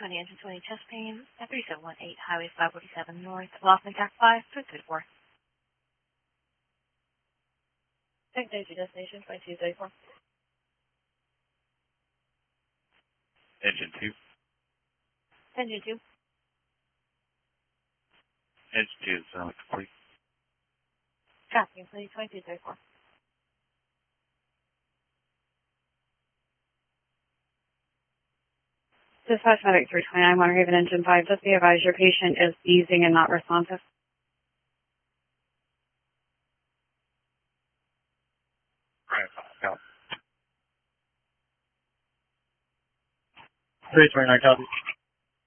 320, engine 20, chest pain, at 3718, highway 547 north, lost in TAC 5, 234. Thank you, destination 2234. Engine 2. Engine 2. Engine 2 is complete. Tracking, please, 2234. Dispatch Medic 329, Waterhaven Engine 5. Just be advised your patient is easing and not responsive. Right, copy. 329, copy.